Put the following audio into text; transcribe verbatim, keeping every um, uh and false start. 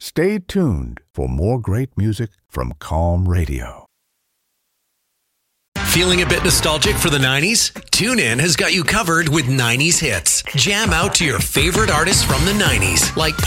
Stay tuned for more great music from Calm Radio. Feeling a bit nostalgic for the nineties? TuneIn has got you covered with nineties hits. Jam out to your favorite artists from the nineties, like